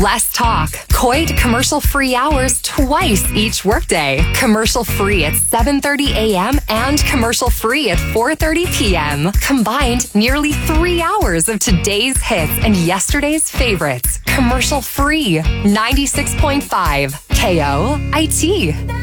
Less talk. Coit commercial-free hours twice each workday. Commercial-free at 7:30 a.m. and commercial-free at 4:30 p.m. Combined, nearly 3 hours of today's hits and yesterday's favorites. Commercial-free. 96.5 KOIT.